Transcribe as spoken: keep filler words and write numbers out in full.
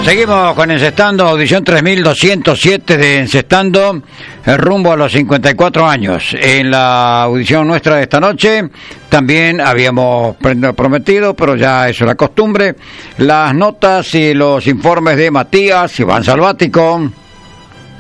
Seguimos con Encestando, audición tres mil doscientos siete de Encestando, el rumbo a los cincuenta y cuatro años. En la audición nuestra de esta noche también habíamos prometido, pero ya eso es la costumbre, las notas y los informes de Matías Iván Salvático.